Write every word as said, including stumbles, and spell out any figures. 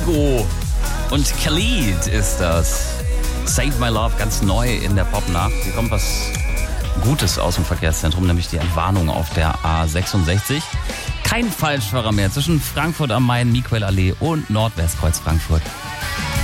Nico und Khalid ist das. Save My Love, ganz neu in der Popnacht. Hier kommt was Gutes aus dem Verkehrszentrum, nämlich die Entwarnung auf der A sechsundsechzig. Kein Falschfahrer mehr zwischen Frankfurt am Main, Miquel Allee und Nordwestkreuz Frankfurt.